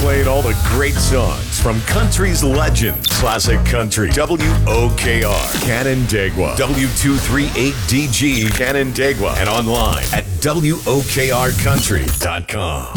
playing all the great songs from country's legends. Classic Country, WOKR, Canandaigua, W238DG, Canandaigua, and online at WOKRCountry.com.